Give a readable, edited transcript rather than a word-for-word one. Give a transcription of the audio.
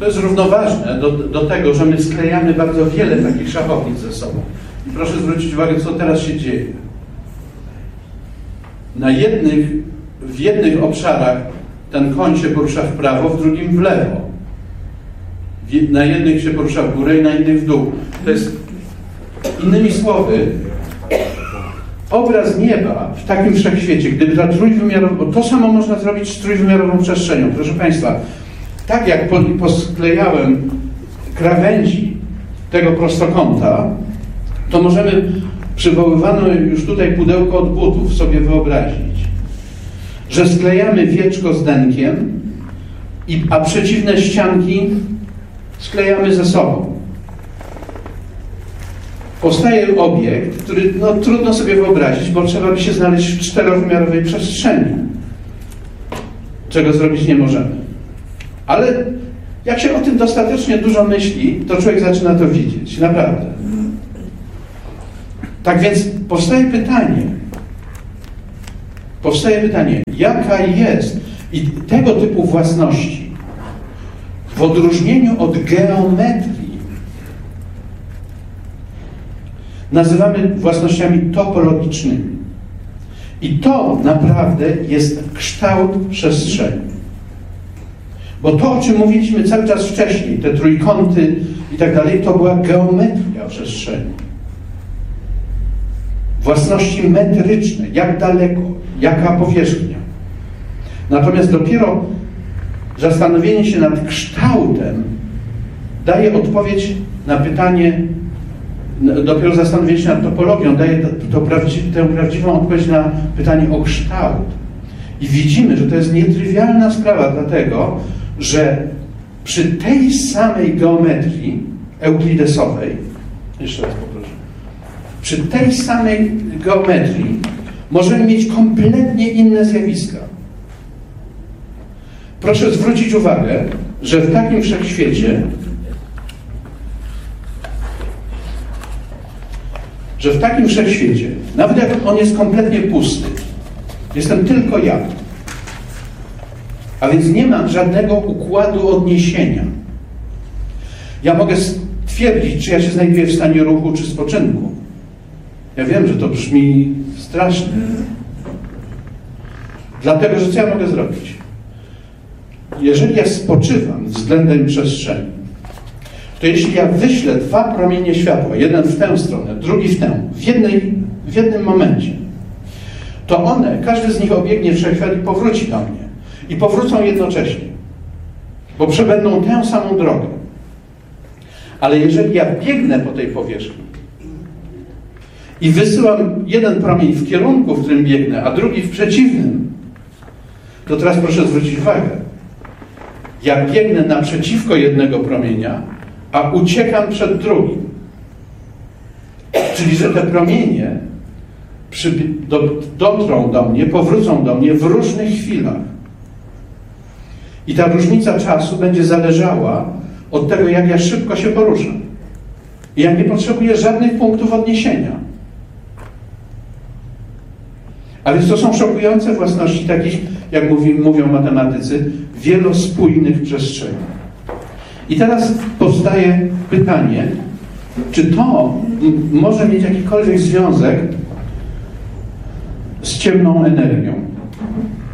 To jest równoważne do tego, że my sklejamy bardzo wiele takich szachownic ze sobą. I proszę zwrócić uwagę, co teraz się dzieje. W jednych obszarach ten koń się porusza w prawo, w drugim w lewo. Na jednych się porusza w górę i na innych w dół. To jest, innymi słowy, obraz nieba w takim wszechświecie, gdyby ta trójwymiarowa, to samo można zrobić z trójwymiarową przestrzenią. Proszę Państwa, tak jak posklejałem krawędzi tego prostokąta, to możemy, przywoływano już tutaj pudełko od butów, sobie wyobrazić, że sklejamy wieczko z denkiem, a przeciwne ścianki sklejamy ze sobą. Powstaje obiekt, który trudno sobie wyobrazić, bo trzeba by się znaleźć w czterowymiarowej przestrzeni, czego zrobić nie możemy. Ale jak się o tym dostatecznie dużo myśli, to człowiek zaczyna to widzieć. Naprawdę. Tak więc powstaje pytanie, jaka jest i tego typu własności w odróżnieniu od geometrii nazywamy własnościami topologicznymi. I to naprawdę jest kształt przestrzeni. Bo to, o czym mówiliśmy cały czas wcześniej, te trójkąty i tak dalej, to była geometria przestrzeni. Własności metryczne, jak daleko, jaka powierzchnia. Natomiast dopiero zastanowienie się nad kształtem daje odpowiedź na pytanie, dopiero zastanowienie się nad topologią daje tę prawdziwą odpowiedź na pytanie o kształt. I widzimy, że to jest nietrywialna sprawa, dlatego, że przy tej samej geometrii euklidesowej, jeszcze raz poproszę, przy tej samej geometrii możemy mieć kompletnie inne zjawiska. Proszę zwrócić uwagę, że w takim wszechświecie, nawet jak on jest kompletnie pusty, jestem tylko ja, a więc nie mam żadnego układu odniesienia. Ja mogę stwierdzić, czy ja się znajduję w stanie ruchu, czy spoczynku. Ja wiem, że to brzmi strasznie. Dlatego, że co ja mogę zrobić? Jeżeli ja spoczywam względem przestrzeni, to jeśli ja wyślę dwa promienie światła, jeden w tę stronę, drugi w tę, w jednym momencie, to one, każdy z nich obiegnie wszechświat i powróci do mnie. I powrócą jednocześnie, bo przebędą tę samą drogę. Ale jeżeli ja biegnę po tej powierzchni i wysyłam jeden promień w kierunku, w którym biegnę, a drugi w przeciwnym, to teraz proszę zwrócić uwagę. Ja biegnę naprzeciwko jednego promienia, a uciekam przed drugim. Czyli, że te promienie dotrą do mnie, powrócą do mnie w różnych chwilach. I ta różnica czasu będzie zależała od tego, jak ja szybko się poruszam. I ja nie potrzebuję żadnych punktów odniesienia. A więc to są szokujące własności takich, jak mówią matematycy, wielospójnych przestrzeni. I teraz powstaje pytanie, czy to może mieć jakikolwiek związek z ciemną energią.